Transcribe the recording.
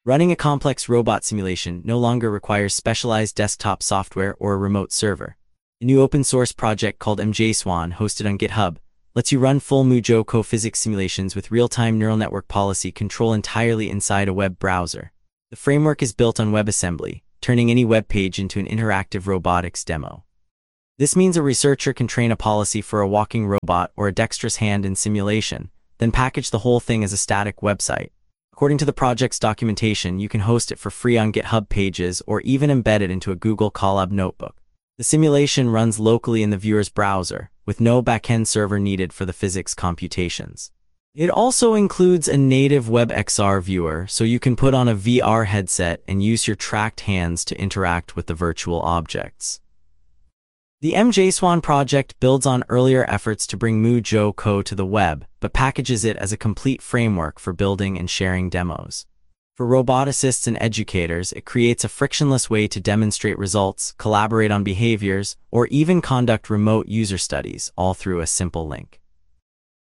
Running a complex robot simulation no longer requires specialized desktop software or a remote server. A new open-source project called MJSwan, hosted on GitHub, lets you run full MuJoCo physics simulations with real-time neural network policy control entirely inside a web browser. The framework is built on WebAssembly, turning any web page into an interactive robotics demo. This means a researcher can train a policy for a walking robot or a dexterous hand in simulation, then package the whole thing as a static website. According to the project's documentation, you can host it for free on GitHub pages or even embed it into a Google Colab notebook. The simulation runs locally in the viewer's browser, with no backend server needed for the physics computations. It also includes a native WebXR viewer, so you can put on a VR headset and use your tracked hands to interact with the virtual objects. The MJSwan project builds on earlier efforts to bring MuJoCo to the web, but packages it as a complete framework for building and sharing demos. For roboticists and educators, it creates a frictionless way to demonstrate results, collaborate on behaviors, or even conduct remote user studies, all through a simple link.